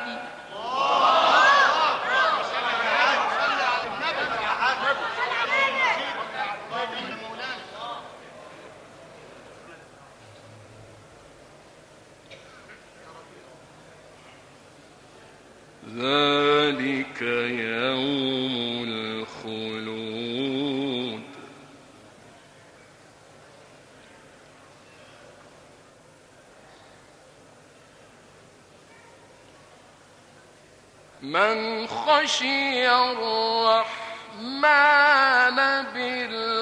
الهادي. ذلك يوم الخلود. من خشي الرحمن بالله